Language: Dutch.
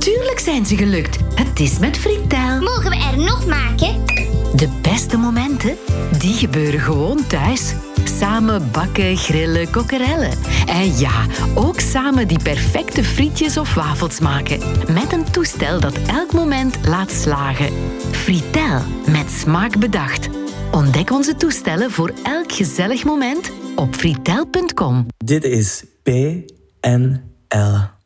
Natuurlijk zijn ze gelukt. Het is met Fritel. Mogen we er nog maken? De beste momenten, die gebeuren gewoon thuis. Samen bakken, grillen, kokkerellen. En ja, ook samen die perfecte frietjes of wafels maken. Met een toestel dat elk moment laat slagen. Fritel, met smaak bedacht. Ontdek onze toestellen voor elk gezellig moment op fritel.com. Dit is PNL.